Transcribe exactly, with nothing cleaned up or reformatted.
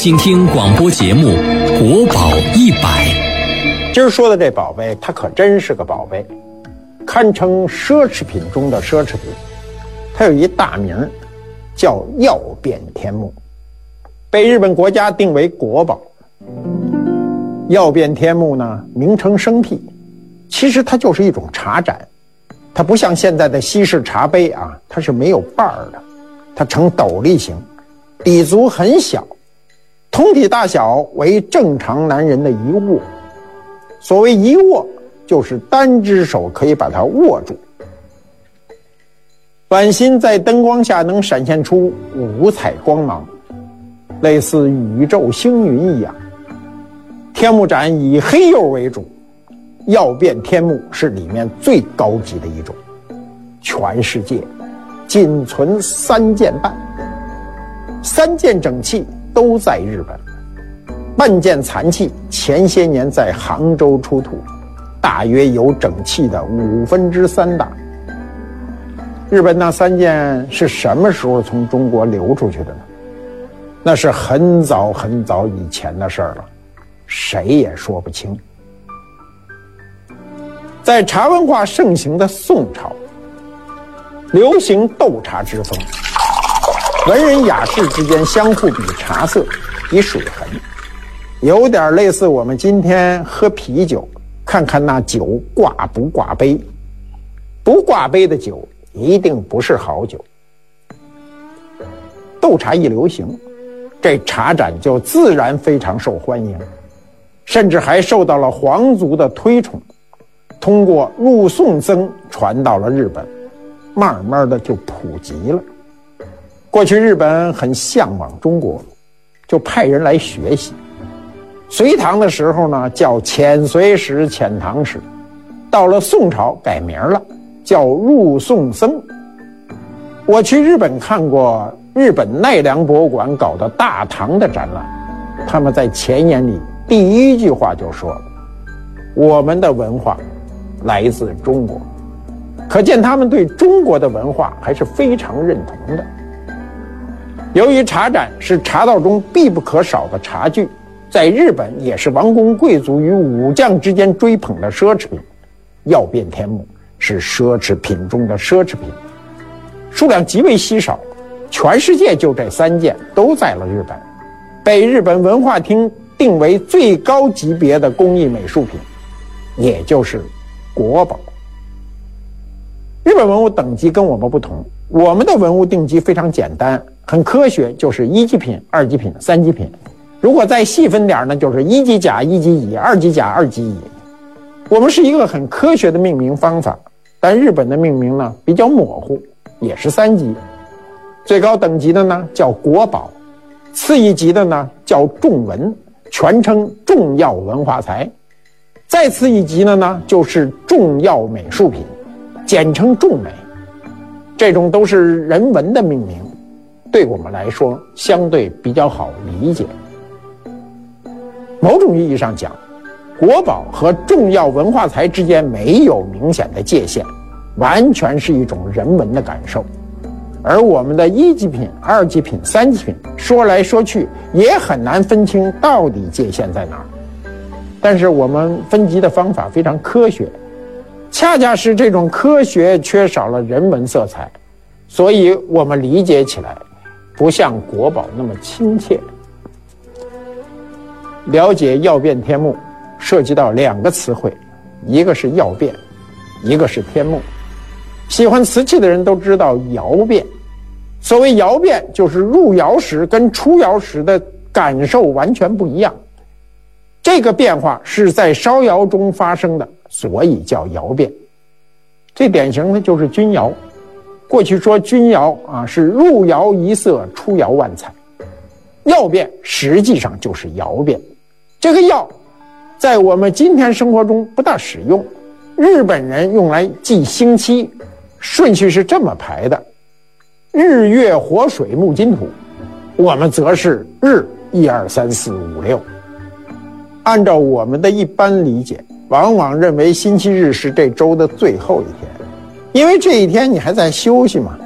请听广播节目《国宝一百》。 今儿说的这宝贝，它可真是个宝贝，堪称奢侈品中的奢侈品。它有一大名叫曜变天目，被日本国家定为国宝。曜变天目呢，名称生僻，其实它就是一种茶盏，它不像现在的西式茶杯啊，它是没有把儿的，它呈斗笠形，底足很小，通体大小为正常男人的一握。所谓一握，就是单只手可以把它握住。碗心在灯光下能闪现出五彩光芒，类似宇宙星云一样。天目盏以黑釉为主，曜变天目是里面最高级的一种，全世界仅存三件半，三件整器都在日本，半件残器前些年在杭州出土，大约有整器的五分之三大。日本那三件是什么时候从中国流出去的呢？那是很早很早以前的事儿了，谁也说不清。在茶文化盛行的宋朝，流行斗茶之风，文人雅士之间相互比茶色、比水痕，有点类似我们今天喝啤酒，看看那酒挂不挂杯。不挂杯的酒一定不是好酒。斗茶一流行，这茶盏就自然非常受欢迎，甚至还受到了皇族的推崇，通过入宋僧传到了日本，慢慢的就普及了。过去日本很向往中国，就派人来学习。隋唐的时候呢，叫遣隋使、遣唐使，到了宋朝改名了，叫入宋僧。我去日本看过日本奈良博物馆搞的大唐的展览，他们在前言里第一句话就说，我们的文化来自中国，可见他们对中国的文化还是非常认同的。由于茶盏是茶道中必不可少的茶具，在日本也是王公贵族与武将之间追捧的奢侈品，曜变天目是奢侈品中的奢侈品，数量极为稀少，全世界就这三件都在了日本，被日本文化厅定为最高级别的工艺美术品，也就是国宝。日本文物等级跟我们不同，我们的文物定级非常简单，很科学，就是一级品、二级品、三级品。如果再细分点呢，就是一级甲、一级乙、二级甲、二级乙。我们是一个很科学的命名方法，但日本的命名呢比较模糊，也是三级。最高等级的呢叫国宝，次一级的呢叫重文，全称重要文化财。再次一级的呢就是重要美术品，简称重美。这种都是人文的命名，对我们来说相对比较好理解。某种意义上讲，国宝和重要文化财之间没有明显的界限，完全是一种人文的感受。而我们的一级品、二级品、三级品，说来说去也很难分清到底界限在哪儿。但是我们分级的方法非常科学，恰恰是这种科学缺少了人文色彩，所以我们理解起来不像国宝那么亲切。了解曜变天目涉及到两个词汇，一个是曜变，一个是天目。喜欢瓷器的人都知道窑变，所谓窑变就是入窑时跟出窑时的感受完全不一样，这个变化是在烧窑中发生的，所以叫窑变。最典型的就是钧窑，过去说钧窑啊是入窑一色，出窑万彩，曜变实际上就是窑变。这个曜在我们今天生活中不大使用，日本人用来记星期，顺序是这么排的：日月火水木金土，我们则是日一二三四五六。按照我们的一般理解，往往认为星期日是这周的最后一天，因为这一天你还在休息嘛，